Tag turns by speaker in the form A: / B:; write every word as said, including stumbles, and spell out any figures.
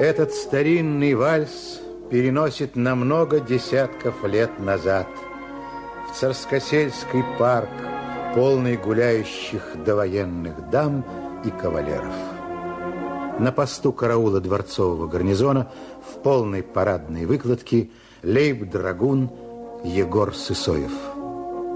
A: Этот старинный вальс переносит на много десятков лет назад в Царскосельский парк, полный гуляющих довоенных дам и кавалеров. На посту караула дворцового гарнизона в полной парадной выкладке лейб-драгун Егор Сысоев.